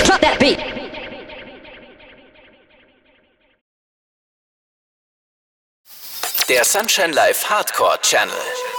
Drop that beat. Der Sunshine Live Hardcore Channel.